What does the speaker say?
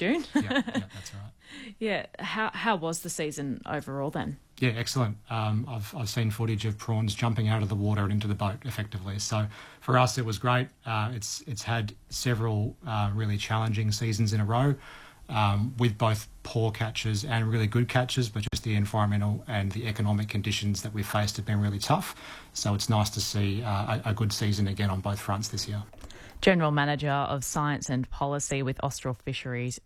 June. Yeah, that's right. Yeah. How was the season overall then? Yeah, excellent. I've seen footage of prawns jumping out of the water and into the boat effectively. So for us, it was great. It's had several really challenging seasons in a row, with both poor catches and really good catches, but just the environmental and the economic conditions that we've faced have been really tough. So it's nice to see a good season again on both fronts this year. General Manager of Science and Policy with Austral Fisheries,